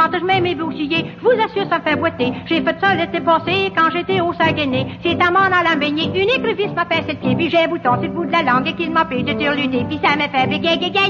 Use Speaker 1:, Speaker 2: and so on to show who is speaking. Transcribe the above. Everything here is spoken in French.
Speaker 1: quand je mets mes boucliers, je vous assure, ça me fait boiter. J'ai fait ça l'été passé, quand j'étais au Saguenay. C'est à m'en allant baigner, une écrevisse m'a pincé le pied, puis j'ai un bouton sur le bout de la langue et qu'il m'empêche de surluter, puis ça m'a fait bégayer.